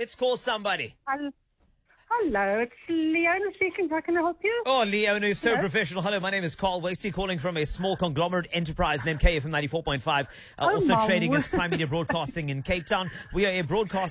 Let's call somebody. Hello, it's Leona speaking. How can I help you? Oh, Leona, you're so Hello? professional. Hello, my name is Carl Wasey, calling from a small conglomerate enterprise named KFM 94.5. Oh, Also my trading as word. Prime Media Broadcasting in Cape Town. We are a broadcast